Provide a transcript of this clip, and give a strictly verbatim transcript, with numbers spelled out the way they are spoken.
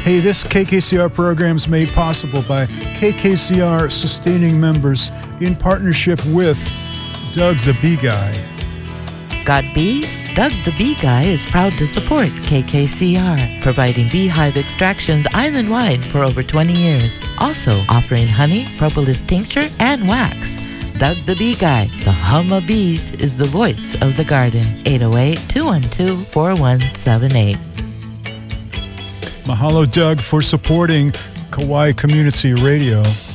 Hey, this K K C R program is made possible by K K C R sustaining members in partnership with Doug the Bee Guy. Got bees? Doug the Bee Guy is proud to support K K C R, providing beehive extractions island-wide for over twenty years. Also offering honey, propolis tincture, and wax. Doug the Bee Guy, the hum of bees, is the voice of the garden. eight oh eight, two one two, four one seven eight. Mahalo, Doug, for supporting Kauai Community Radio.